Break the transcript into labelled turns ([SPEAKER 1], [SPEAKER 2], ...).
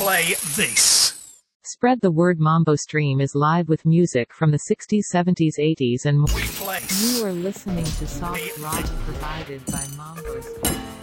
[SPEAKER 1] play this.
[SPEAKER 2] Spread the word. Mambo Stream is live with music from the 60s, 70s, 80s and more.
[SPEAKER 1] We play.
[SPEAKER 2] You are listening to soft rock provided by Mambo Stream.